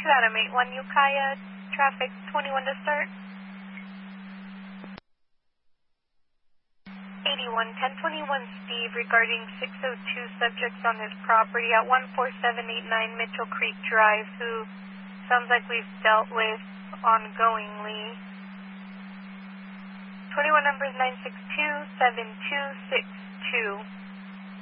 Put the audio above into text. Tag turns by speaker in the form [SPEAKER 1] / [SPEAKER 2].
[SPEAKER 1] Adam 81 Ukiah, traffic 21 to start. 81-1021 Steve regarding 602 subjects on his property at 14789 Mitchell Creek Drive who sounds like we've dealt with ongoingly. 21 numbers 962-7262.